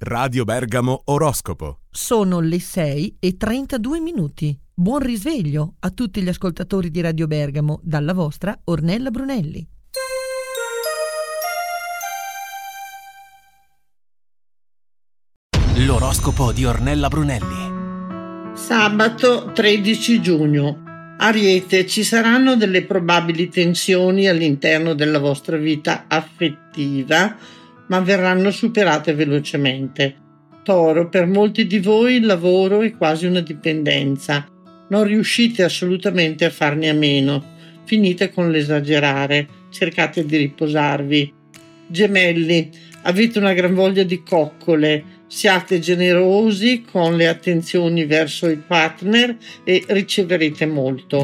Radio Bergamo Oroscopo. Sono le 6:32. Buon risveglio a tutti gli ascoltatori di Radio Bergamo dalla vostra Ornella Brunelli. L'oroscopo di Ornella Brunelli. Sabato 13 giugno. Ariete, ci saranno delle probabili tensioni all'interno della vostra vita affettiva, ma verranno superate velocemente. Toro, per molti di voi il lavoro è quasi una dipendenza. Non riuscite assolutamente a farne a meno. Finite con l'esagerare. Cercate di riposarvi. Gemelli, avete una gran voglia di coccole. Siate generosi con le attenzioni verso i partner e riceverete molto.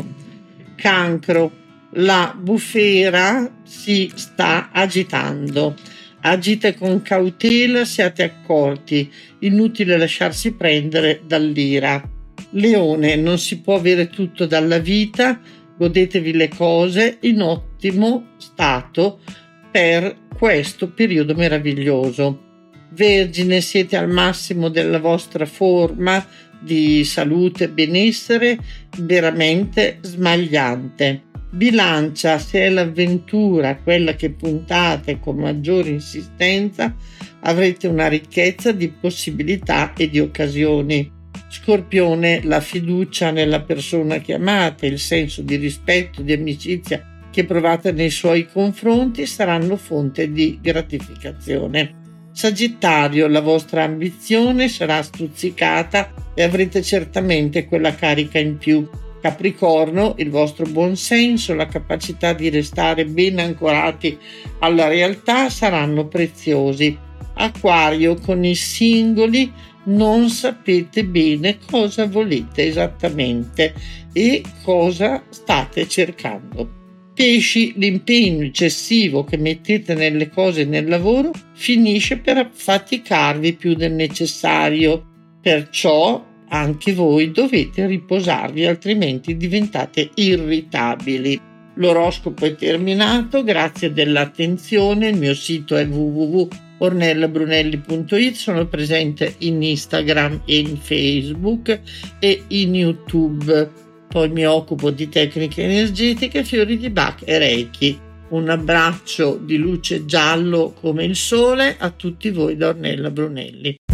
Cancro, la bufera si sta agitando. Agite con cautela, siate accorti. Inutile lasciarsi prendere dall'ira. Leone, non si può avere tutto dalla vita. Godetevi le cose in ottimo stato per questo periodo meraviglioso. Vergine, siete al massimo della vostra forma di salute e benessere, veramente smagliante. Bilancia, se è l'avventura quella che puntate con maggiore insistenza, avrete una ricchezza di possibilità e di occasioni. Scorpione, la fiducia nella persona che amate, il senso di rispetto, di amicizia che provate nei suoi confronti saranno fonte di gratificazione. Sagittario, la vostra ambizione sarà stuzzicata e avrete certamente quella carica in più. Capricorno, il vostro buonsenso, la capacità di restare ben ancorati alla realtà saranno preziosi. Acquario, con i singoli non sapete bene cosa volete esattamente e cosa state cercando. Pesci, l'impegno eccessivo che mettete nelle cose e nel lavoro finisce per affaticarvi più del necessario, perciò anche voi dovete riposarvi, altrimenti diventate irritabili. L'oroscopo è terminato, grazie dell'attenzione. Il mio sito è www.ornellabrunelli.it, sono presente in Instagram e in Facebook e in YouTube. Poi mi occupo di tecniche energetiche, fiori di Bach e Reiki. Un abbraccio di luce giallo come il sole a tutti voi da Ornella Brunelli.